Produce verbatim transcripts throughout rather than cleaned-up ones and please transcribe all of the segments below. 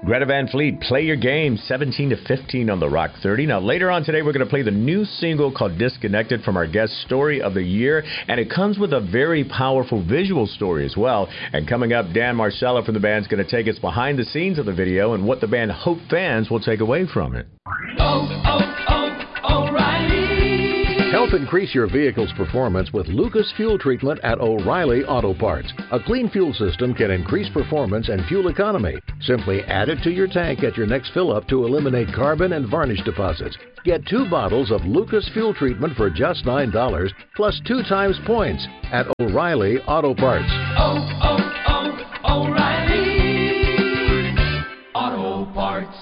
Greta Van Fleet, Play Your Game, seventeen to fifteen on the Rock thirty. Now, later on today, we're going to play the new single called Disconnected from our guest Story of the Year, and it comes with a very powerful visual story as well. And coming up, Dan Marcello from the band is going to take us behind the scenes of the video and what the band hope fans will take away from it. Oh, oh, oh, O'Reilly. Help increase your vehicle's performance with Lucas Fuel Treatment at O'Reilly Auto Parts. A clean fuel system can increase performance and fuel economy. Simply add it to your tank at your next fill-up to eliminate carbon and varnish deposits. Get two bottles of Lucas Fuel Treatment for just nine dollars, plus two times points at O'Reilly Auto Parts. Oh, oh, oh, O'Reilly Auto Parts.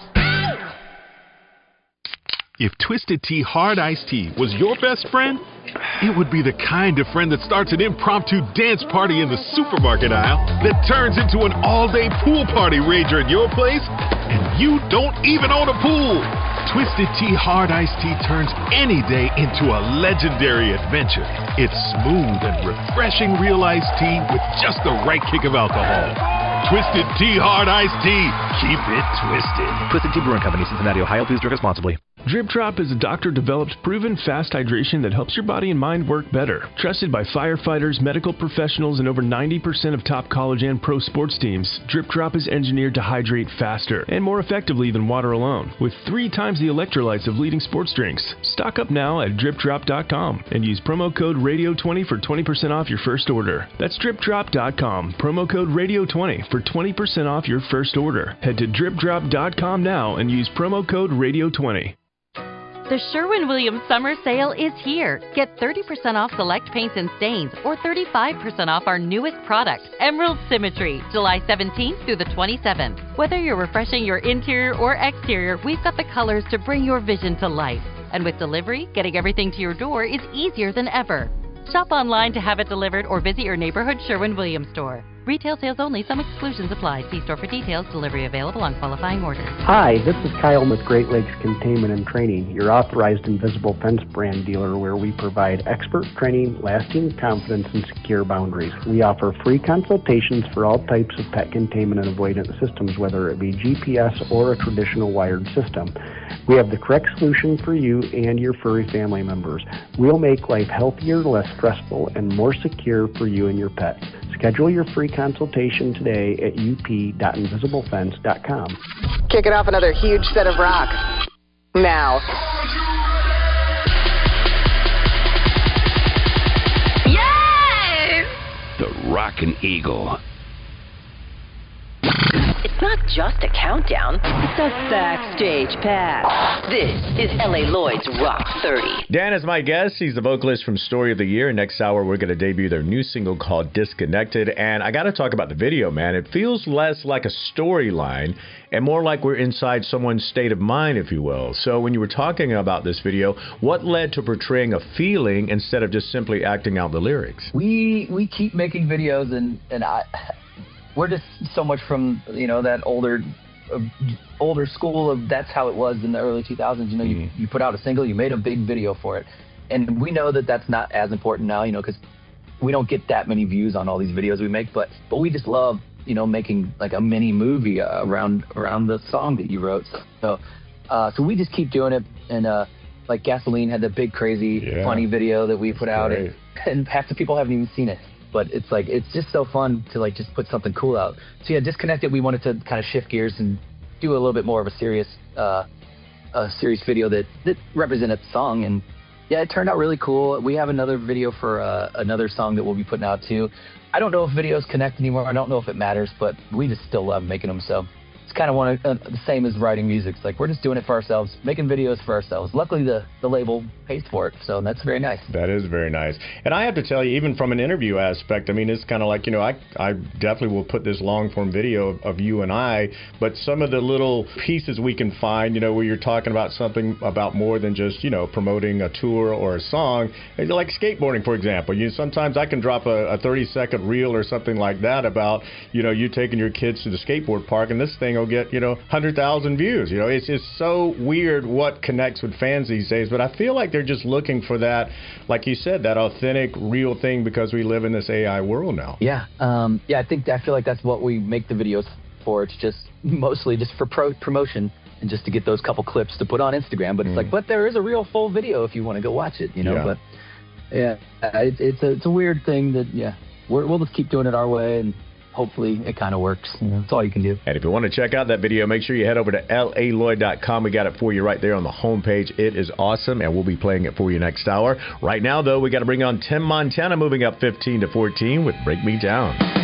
If Twisted Tea Hard Iced Tea was your best friend, it would be the kind of friend that starts an impromptu dance party in the supermarket aisle that turns into an all-day pool party rager at your place, and you don't even own a pool. Twisted Tea Hard Iced Tea turns any day into a legendary adventure. It's smooth and refreshing real iced tea with just the right kick of alcohol. Twisted Tea Hard Iced Tea. Keep it twisted. Twisted Tea Brewing Company, Cincinnati, Ohio. Please drink responsibly. Drip Drop is a doctor-developed, proven fast hydration that helps your body and mind work better. Trusted by firefighters, medical professionals, and over ninety percent of top college and pro sports teams, Drip Drop is engineered to hydrate faster and more effectively than water alone, with three times the electrolytes of leading sports drinks. Stock up now at drip drop dot com and use promo code radio twenty for twenty percent off your first order. That's drip drop dot com, promo code radio twenty for twenty percent off your first order. Head to drip drop dot com now and use promo code radio twenty. The Sherwin-Williams Summer Sale is here. Get thirty percent off select paints and stains or thirty-five percent off our newest product, Emerald Symmetry, July seventeenth through the twenty-seventh. Whether you're refreshing your interior or exterior, we've got the colors to bring your vision to life. And with delivery, getting everything to your door is easier than ever. Shop online to have it delivered or visit your neighborhood Sherwin-Williams store. Retail sales only. Some exclusions apply. See store for details. Delivery available on qualifying orders. Hi, this is Kyle with Great Lakes Containment and Training, your authorized invisible fence brand dealer where we provide expert training, lasting confidence, and secure boundaries. We offer free consultations for all types of pet containment and avoidance systems, whether it be G P S or a traditional wired system. We have the correct solution for you and your furry family members. We'll make life healthier, less stressful, and more secure for you and your pets. Schedule your free consultation today at u p dot invisible fence dot com. Kicking off another huge set of rock. Now. Yes! The Rockin' Eagle. It's not just a countdown, it's a backstage pass. This is L A Lloyd's Rock thirty. Dan is my guest. He's the vocalist from Story of the Year. Next hour, we're going to debut their new single called Disconnected. And I got to talk about the video, man. It feels less like a storyline and more like we're inside someone's state of mind, if you will. So when you were talking about this video, what led to portraying a feeling instead of just simply acting out the lyrics? We we keep making videos, and, and I... we're just so much from, you know, that older uh, older school of that's how it was in the early two thousands. You know, mm-hmm. you, you put out a single, you made a big video for it. And we know that that's not as important now, you know, because we don't get that many views on all these videos we make. But but we just love, you know, making like a mini movie uh, around around the song that you wrote. So uh, so we just keep doing it. And uh, like Gasoline had the big, crazy, yeah. funny video that we put that's out. And, and half the people haven't even seen it. But it's like, it's just so fun to like just put something cool out. So yeah, Disconnected, we wanted to kind of shift gears and do a little bit more of a serious, uh, a serious video that, that represented the song. And yeah, it turned out really cool. We have another video for uh, another song that we'll be putting out too. I don't know if videos connect anymore. I don't know if it matters, but we just still love making them. So it's kind of one of, uh, the same as writing music. It's like we're just doing it for ourselves, making videos for ourselves. Luckily, the, the label pays for it, so that's very nice. That is very nice. And I have to tell you, even from an interview aspect, I mean, it's kind of like, you know, I, I definitely will put this long-form video of, of you and I, but some of the little pieces we can find, you know, where you're talking about something about more than just, you know, promoting a tour or a song, like skateboarding, for example. You know, sometimes I can drop a thirty-second reel or something like that about, you know, you taking your kids to the skateboard park, and this thing will get, you know, one hundred thousand views. You know, it's just so weird what connects with fans these days. But I feel like they're just looking for that, like you said, that authentic, real thing because we live in this A I world now. Yeah, um, yeah. I think I feel like that's what we make the videos for. It's just mostly just for pro- promotion and just to get those couple clips to put on Instagram. But it's mm. like, but there is a real full video if you want to go watch it, you know. Yeah. But yeah, it's it's a it's a weird thing that yeah, we're, we'll just keep doing it our way and. Hopefully it kind of works. You know, that's all you can do. And if you want to check out that video, make sure you head over to L A Lloyd dot com. We got it for you right there on the homepage. It is awesome, and we'll be playing it for you next hour. Right now, though, we got to bring on Tim Montana, moving up fifteen to fourteen with Break Me Down.